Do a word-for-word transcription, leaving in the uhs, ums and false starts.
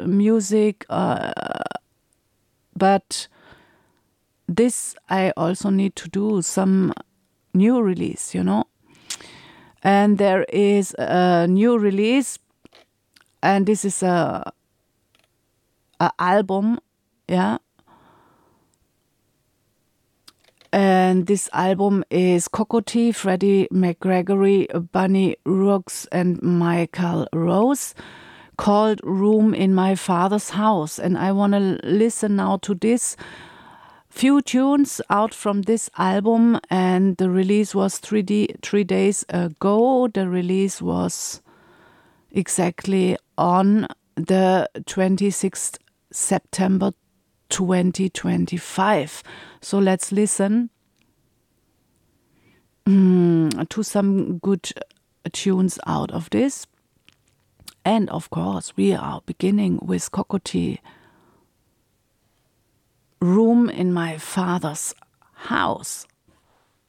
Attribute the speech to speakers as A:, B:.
A: music, uh, but this I also need to do some new release, you know. And there is a new release, and this is a, a album, yeah. And this album is Cocotte, Freddie McGregory, Bunny Rooks, and Michael Rose, called Room in My Father's House. And I want to listen now to this few tunes out from this album. And the release was three, D, three days ago. The release was exactly on the twenty-sixth September twenty twenty-five. So let's listen mm, to some good tunes out of this. And of course, we are beginning with Cocotte, Room in My Father's House.